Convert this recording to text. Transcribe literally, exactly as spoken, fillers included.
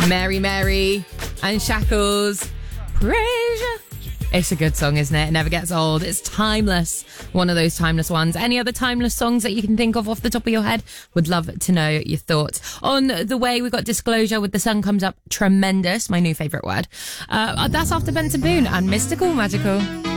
Mary Mary and Shackles. Praise you. It's a good song, isn't it? It never gets old. It's timeless. One of those timeless ones. Any other timeless songs that you can think of off the top of your head? Would love to know your thoughts. On the way, we got Disclosure with The Sun Comes Up. Tremendous. My new favourite word. Uh, that's after Benson Boone and Mystical Magical.